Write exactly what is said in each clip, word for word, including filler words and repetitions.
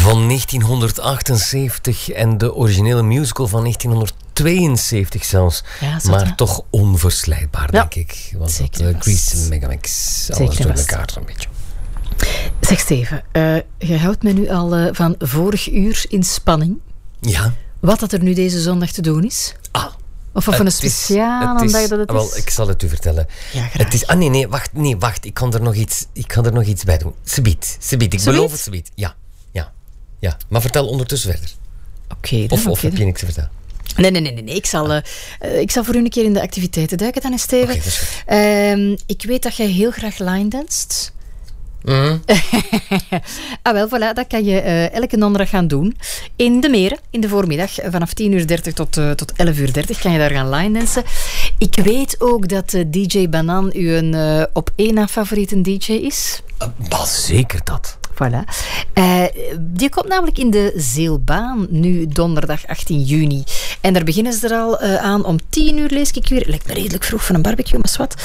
van negentienhonderdachtenzeventig en de originele musical van negentienhonderdtweeënzeventig zelfs. Ja, zot, maar hè? toch onverslijkbaar, Ja. denk ik. Want Zeker dat uh, vast. Grease Megamix, alles Zeker door vast. elkaar zo'n beetje. Zeg Steven, uh, je houdt me nu al uh, van vorig uur in spanning. Ja. Wat dat er nu deze zondag te doen is? Ah. Of of een speciale dag dat het is? Wel, ik zal het u vertellen. Ja, graag. Het is, ah, nee, nee, wacht, nee, wacht. Ik kan er nog iets, ik kan er nog iets bij doen. Subiet, subiet. Ik Subiet? beloof het, subiet. Ja, ja, ja. Maar vertel ondertussen verder. Oké, okay, Of, okay, of heb dan. je niks te vertellen? Nee, nee, nee, nee. nee. Ik, zal, uh, uh, ik zal voor u een keer in de activiteiten duiken, dan is Steven. Oké, dat is goed. Uh, ik weet dat jij heel graag line danst. Mm. ah, wel, voilà, dat kan je uh, elke donderdag gaan doen. In de Meren, in de voormiddag, vanaf tien uur dertig tot, uh, tot elf uur dertig kan je daar gaan line dansen. Ik weet ook dat uh, D J Banan uw uh, op één na favoriete D J is. Uh, maar zeker dat. Voilà. Uh, die komt namelijk in de Zeelbaan nu donderdag achttien juni. En daar beginnen ze er al uh, aan om tien uur, lees ik weer. Lijkt me redelijk vroeg van een barbecue, maar wat.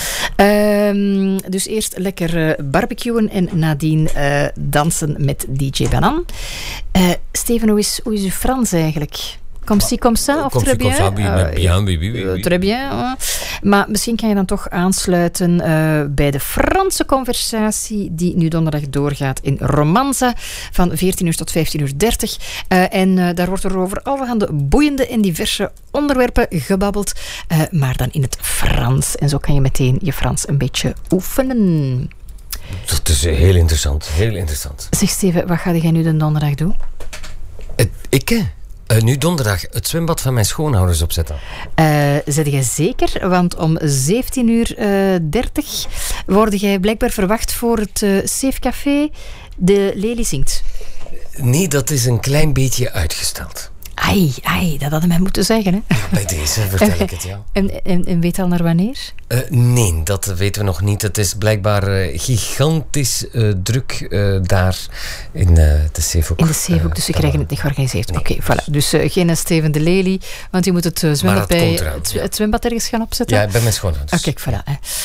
Uh, dus eerst lekker uh, barbecuen en nadien uh, dansen met D J Banan. Uh, Steven, hoe is, hoe is uw Frans eigenlijk? Comme si, comme ça, of très bien? Comme ça, oui, bien, oui, oui, oui. Très bien. Uh. Maar misschien kan je dan toch aansluiten uh, bij de Franse conversatie die nu donderdag doorgaat in Romanza van veertien uur tot vijftien uur dertig. Uh, en uh, daar wordt er over allerhande boeiende en diverse onderwerpen gebabbeld, uh, maar dan in het Frans. En zo kan je meteen je Frans een beetje oefenen. Dat is heel interessant, heel interessant. Zeg Steven, wat ga jij nu de donderdag doen? Uh, ik, hè? Uh, nu donderdag het zwembad van mijn schoonouders opzetten. Uh, zet jij zeker? Want om zeventien uur dertig word jij blijkbaar verwacht voor het uh, Safe Café De Lelie Zingt. Nee, dat is een klein beetje uitgesteld. Ai, ai, dat hadden mij moeten zeggen, hè? Ja, bij deze vertel ik het, ja. En, en, en weet je al naar wanneer? Uh, nee, dat weten we nog niet. Het is blijkbaar uh, gigantisch uh, druk uh, daar in uh, de Zeehoek. In de Zeehoek, uh, dus we krijgen het niet georganiseerd. Nee, Oké, okay, voilà. Dus uh, geen Steven de Lelie, want je moet het uh, zwembad bij eruit, het, ja. het zwembad ergens gaan opzetten. Ja, bij mijn schoonouders. Oké, okay, voilà.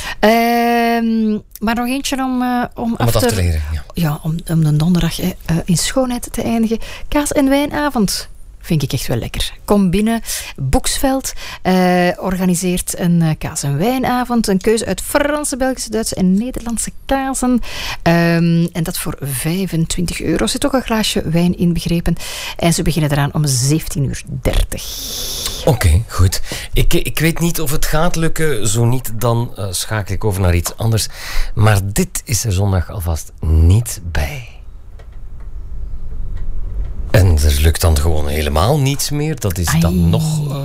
Hè. Uh, maar nog eentje om, uh, om, om af, het te, af te leren. Ja, ja om, om de donderdag uh, in schoonheid te eindigen. Kaas- en wijnavond. Vind ik echt wel lekker. Kom binnen. Boeksveld uh, organiseert een uh, kaas- en wijnavond. Een keuze uit Franse, Belgische, Duitse en Nederlandse kazen. Um, en dat voor vijfentwintig euro. Er zit ook een glaasje wijn inbegrepen. En ze beginnen eraan om zeventien uur dertig. Oké, okay, goed. Ik, ik weet niet of het gaat lukken. Zo niet, dan uh, schakel ik over naar iets anders. Maar dit is er zondag alvast niet bij. En er lukt dan gewoon helemaal niets meer. Dat is Ai. dan nog... Uh,